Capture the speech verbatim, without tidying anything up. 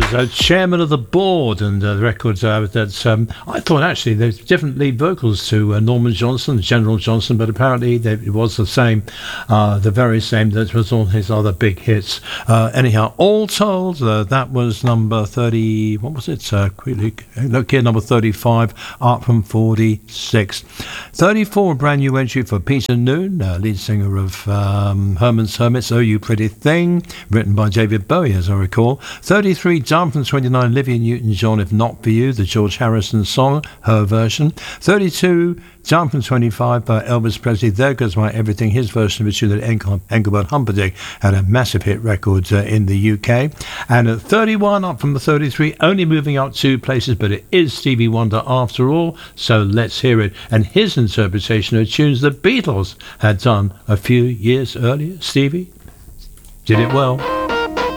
uh, chairman of the board, and uh, the record uh, that um, I thought actually there's different lead vocals to uh, Norman Johnson, General Johnson, but apparently they, it was the same, uh, the very same that was on his other big hits. Uh, anyhow, all told, uh, that was number thirty. What was it? Uh, quickly look here, number thirty-five, up from forty-six. thirty-four, a brand new entry for Peter Noone, uh, lead singer of um, Herman's Hermits, Oh You Pretty Thing, written by David Bowie, as I recall. thirty-three, down from twenty-nine, Olivia Newton-John, If Not For You, the George Harrison song, her version. thirty-two, down from twenty-five, by Elvis Presley, There Goes My Everything, his version of a tune that Engel- Engelbert Humperdinck had a massive hit record uh, in the U K. And at thirty-one, up from the thirty-three, only moving up two places, but it is Stevie Wonder after all, so let's hear it. And his interpretation of tunes the Beatles had done a few years earlier. Stevie did it well.